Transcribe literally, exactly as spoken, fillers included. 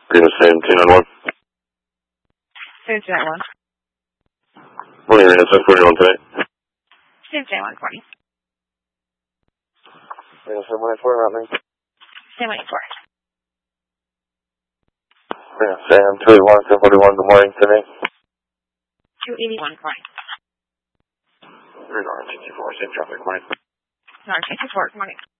Green seventeen on one. seventeen on one. Morning, Rena, seven forty-one today. seventeen on one forty. Rena, seven one eight four, around me. seven one eight four. Rena, Sam, two eighty-one, seven forty-one, good morning today. two eighty-one, morning. Rena, R T T four, same traffic, morning. R T T four, morning.